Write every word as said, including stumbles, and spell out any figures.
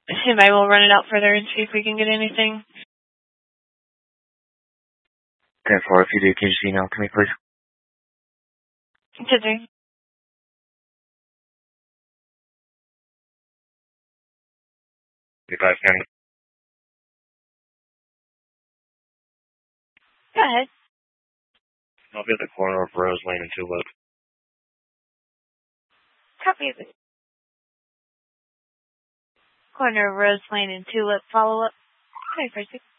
Anybody will run it out further and see if we can get anything. ten four, if you do, can you just email to me, please? Continue. Goodbye, County. Go ahead. I'll be at the corner of Rose Lane and Tulip. Copy of it. Corner of Rose Lane and Tulip follow-up. twenty-four six.